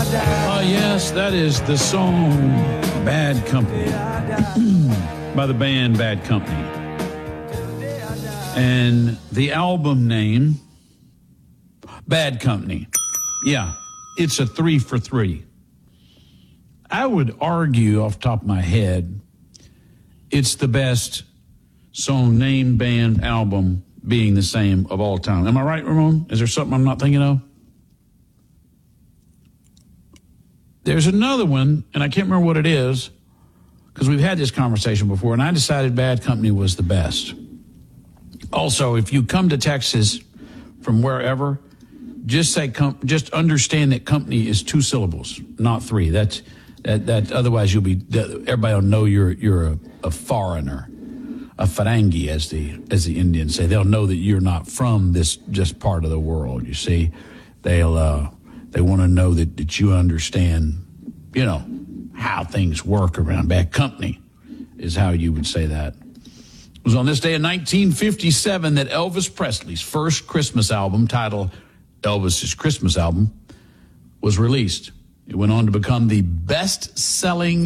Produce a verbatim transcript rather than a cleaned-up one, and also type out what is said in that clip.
Uh, yes, that is the song Bad Company by the band Bad Company. And the album name, Bad Company. Yeah, it's a three for three. I would argue off the top of my head, it's the best song, name, band, album being the same of all time. Am I right, Ramon? Is there something I'm not thinking of? There's another one, and I can't remember what it is, because we've had this conversation before, and I decided Bad Company was the best. Also, if you come to Texas from wherever, just say, com- just understand that company is two syllables, not three. That's that. That otherwise you'll be everybody will know you're you're a, a foreigner, a Ferengi, as the as the Indians say. They'll know that you're not from this just part of the world. You see, they'll uh, they want to know that that you understand, you know, how things work around. Bad Company is how you would say that. It was on this day in nineteen fifty-seven that Elvis Presley's first Christmas album, titled Elvis's Christmas Album, was released. It went on to become the best-selling